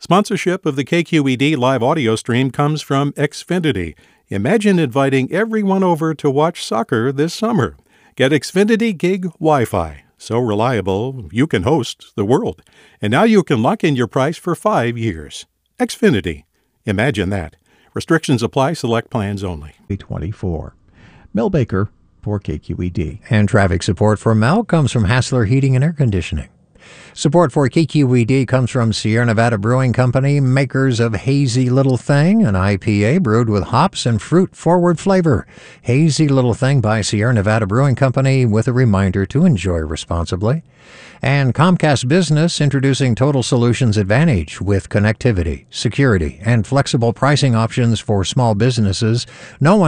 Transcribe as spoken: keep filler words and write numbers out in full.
Sponsorship of the K Q E D live audio stream comes from Xfinity. Imagine inviting everyone over to watch soccer this summer. Get Xfinity Gig Wi-Fi. So reliable, you can host the world. And now you can lock in your price for five years. Xfinity. Imagine that. Restrictions apply. Select plans only. twenty-four. Mel Baker for K Q E D. And traffic support for Mel comes from Hassler Heating and Air Conditioning. Support for K Q E D comes from Sierra Nevada Brewing Company, makers of Hazy Little Thing, an I P A brewed with hops and fruit-forward flavor. Hazy Little Thing by Sierra Nevada Brewing Company, with a reminder to enjoy responsibly. And Comcast Business, introducing Total Solutions Advantage with connectivity, security, and flexible pricing options for small businesses. No one